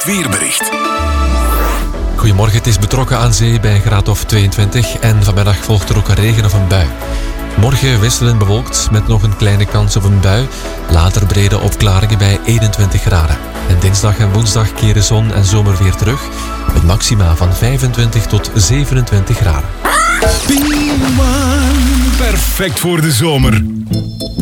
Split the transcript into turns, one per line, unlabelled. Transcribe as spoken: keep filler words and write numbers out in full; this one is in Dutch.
het weerbericht.
Goedemorgen, het is betrokken aan zee bij een graad of tweeëntwintig en vanmiddag volgt er ook een regen of een bui. Morgen wisselend bewolkt met nog een kleine kans op een bui. Later brede opklaringen bij eenentwintig graden. En dinsdag en woensdag keren zon en zomer weer terug. Met maxima van vijfentwintig tot zevenentwintig graden.
P one, perfect voor de zomer.